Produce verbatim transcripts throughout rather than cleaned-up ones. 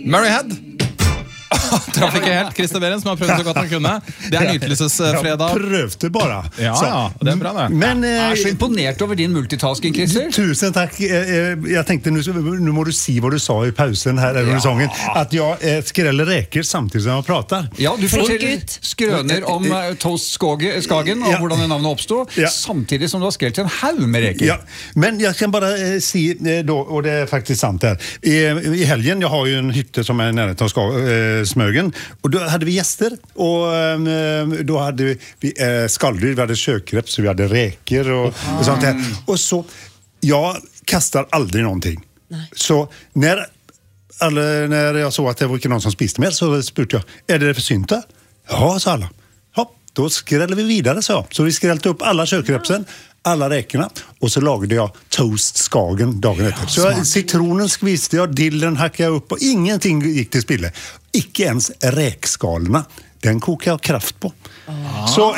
Mary Head. Traff ikke helt Christer Behrendt som har prøvd så godt han kunne. Det er nytelsesfredag. Jeg prøvde bare. Ja, ja, det er bra det. Men, eh, jeg er så imponert over din multitasking, Christer. Tusen takk. Jeg tenkte, nu må du si hva du sa i pausen her eller ja. Sangen, at jeg skreller reker samtidig som jeg prater. Ja, du forteller skrøner om Toast Skagen og ja. Hvordan det navnet oppstod, ja. Samtidig som du har skrelt en haug med reker. Ja, men jeg kan bare eh, si, då, og det er faktisk sant her, i, i helgen, jeg har jo en hytte som er nære til eh, Smögen, och då hade vi gäster och um, då hade vi, vi uh, skalldyr, vi hade kökreps, så vi hade räkor och, och sånt där. Och så, jag kastar aldrig någonting. Nej. Så när, alla, när jag såg att det var inte någon som spiste mer så spurte jag, är det för synta? Ja, sa alla. Ja, då skrällde vi vidare så. Så vi skrällde upp alla kökrepsen, alla räkorna och så lagade jag Toast Skagen dagen efter. Så jag, citronen skviste jag, dillen hackade jag upp och ingenting gick till spille. Ikke ens räkskalorna. Den kokar jag kraft på. Ah. Så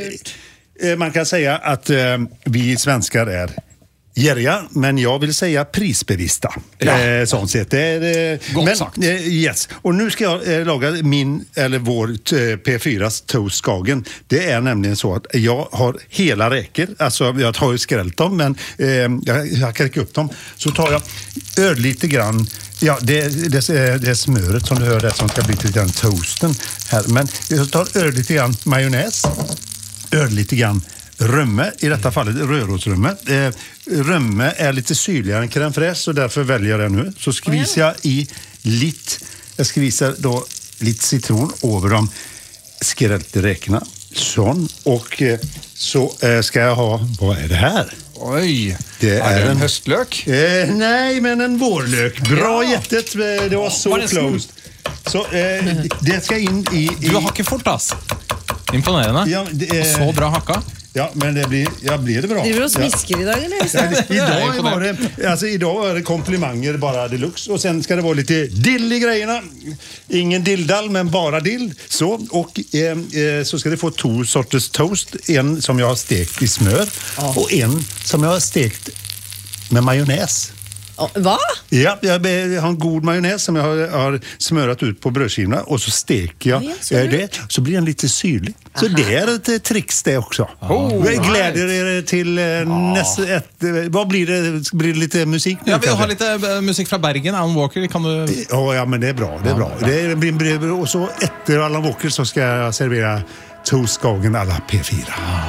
eh, man kan säga att eh, vi svenskar är gärriga, men jag vill säga prisbevissta. Ja. Eh, sånt sett. Det är, eh, Gott men, sagt. Eh, yes. Och nu ska jag eh, laga min, eller vår eh, P fyras Toast Skagen. Det är nämligen så att jag har hela räkor. Alltså jag har ju skrällt dem, men eh, jag, jag kan upp dem. Så tar jag öl lite grann. Ja, det, det, det är smöret som du hör där som ska bli lite grann toasten här. Men jag tar öl lite grann majonnäs. Öl lite grann römme, i detta fallet rörosrömme. Eh, römme är lite syrligare än crème fraîche och därför väljer jag den nu. Så skvisar jag i lite, jag skvisar då lite citron över de skrällde räkorna. Sån. Och eh, så eh, ska jag ha, vad är det här? Oj, det är, är det en, en höstlök? Eh, nej, men en vårlök. Bra, ja. Jättet. Det var så var closed. Så eh, det ska in i, i... Du har hacket fort, ass. Imponerende. Ja, det, eh... så bra hacka. Ja, men det blir, ja, blir det bra. Driver och smisker ja. I dag, eller? Ja, idag, var det, alltså, idag är det komplimanger bara deluxe. Och sen ska det vara lite dill i grejerna. Ingen dilldall, men bara dill. Så, och eh, så ska det få två sorters toast. En som jag har stekt i smör. Oh. Och en som jag har stekt med majonnäs. Va? Ja, jag har en god majonnäs som jag har, har smörat ut på brödskivorna och så steker jag ja, det, så blir den lite syrlig. Så aha. Det är ett tricks det också. Oh, jag gläder er till oh. nästa ett, vad blir det, blir det lite musik nu? Ja, vi har lite uh, musik från Bergen, Alan Walker, kan du... Oh, ja, men det är bra, det är bra. Det blir, och så efter Alan Walker så ska jag servera Toast Skagen alla P fyra.